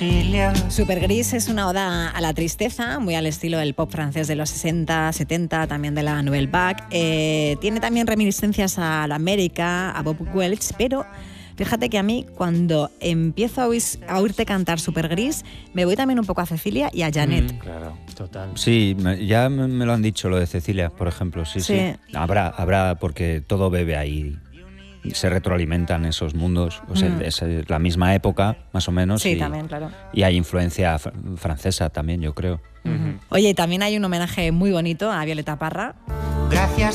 Cecilia. Supergris es una oda a la tristeza, muy al estilo del pop francés de los 60, 70, también de la Nouvelle Vague. Tiene también reminiscencias a la América, a Bob Welch, pero fíjate que a mí, cuando empiezo a oírte cantar Supergris, me voy también un poco a Cecilia y a Janet. Claro, total. Sí, ya me lo han dicho, lo de Cecilia, por ejemplo. Sí. Habrá, porque todo bebe ahí. Se retroalimentan esos mundos. O sea, es la misma época, más o menos. Sí, también, claro. Y hay influencia francesa también, yo creo. Oye, también hay un homenaje muy bonito a Violeta Parra. Gracias